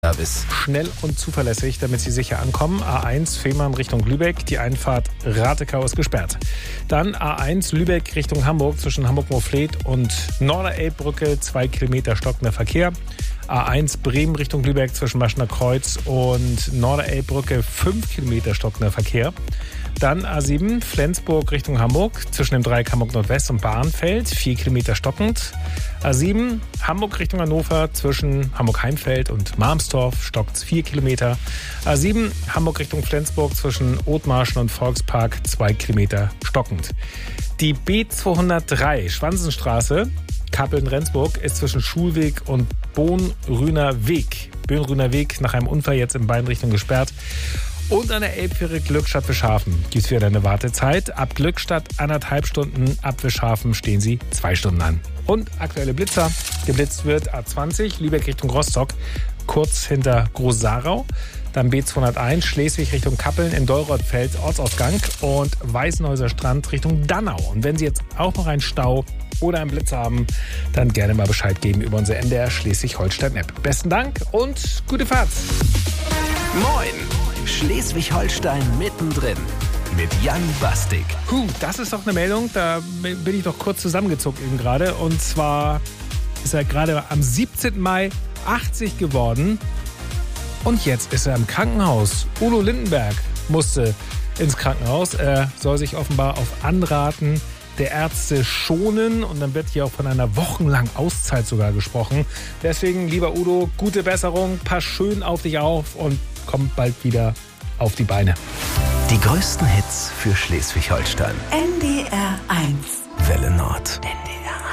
Service. Schnell und zuverlässig, damit Sie sicher ankommen. A1 Fehmarn Richtung Lübeck, die Einfahrt Ratekau ist gesperrt. Dann A1 Lübeck Richtung Hamburg, zwischen Hamburg-Moorfleet und Norderelbbrücke, 2 Kilometer stockender Verkehr. A1 Bremen Richtung Lübeck, zwischen Maschner Kreuz und Norderelbbrücke, 5 Kilometer stockender Verkehr. Dann A7 Flensburg Richtung Hamburg, zwischen dem Dreieck Hamburg Nordwest und Bahrenfeld, 4 Kilometer stockend. A7 Hamburg Richtung Hannover, zwischen Hamburg-Heimfeld und Marmstorf, stockt 4 Kilometer. A7 Hamburg Richtung Flensburg, zwischen Othmarschen und Volkspark, 2 Kilometer stockend. Die B203 Schwansenstraße, Kappeln-Rendsburg, ist zwischen Schulweg und Bohnrühner Weg nach einem Unfall jetzt in beiden Richtungen gesperrt. Und an der Elbfähre Glückstadt-Wischhafen gibt es wieder eine Wartezeit. Ab Glückstadt 1,5 Stunden, ab Wischhafen stehen Sie 2 Stunden an. Und aktuelle Blitzer. Geblitzt wird A20 Lübeck Richtung Rostock, kurz hinter Groß-Sarau. Dann B201 Schleswig Richtung Kappeln in Deurotfeld, Ortsausgang. Und Weißenhäuser Strand Richtung Dannau. Und wenn Sie jetzt auch noch einen Stau oder einen Blitz haben, dann gerne mal Bescheid geben über unsere NDR Schleswig-Holstein-App. Besten Dank und gute Fahrt. Moin! Schleswig-Holstein mittendrin mit Jan Bastik. Das ist doch eine Meldung, da bin ich doch kurz zusammengezuckt eben gerade. Und zwar ist er gerade am 17. Mai 80 geworden und jetzt ist er im Krankenhaus. Udo Lindenberg musste ins Krankenhaus. Er soll sich offenbar auf Anraten der Ärzte schonen und dann wird hier auch von einer wochenlangen Auszeit sogar gesprochen. Deswegen, lieber Udo, gute Besserung, pass schön auf dich auf und komm bald wieder auf die Beine. Die größten Hits für Schleswig-Holstein. NDR 1. Welle Nord.